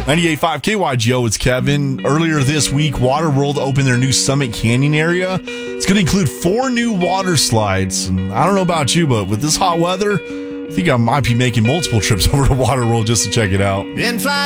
98.5 KYGO, it's Kevin. Earlier this week, Waterworld opened their new Summit Canyon area. It's going to include 4 new water slides. And I don't know about you, but with this hot weather, I think I might be making multiple trips over to Waterworld just to check it out.